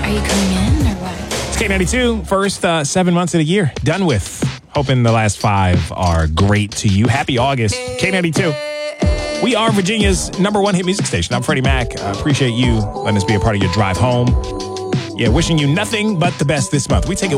Are you coming in or what? It's K92, first 7 months of the year, done with. Hoping the last 5 are great to you. Happy August, K92. We are Virginia's #1 hit music station. I'm Freddie Mac. I appreciate you letting us be a part of your drive home. Yeah, wishing you nothing but the best this month. We take it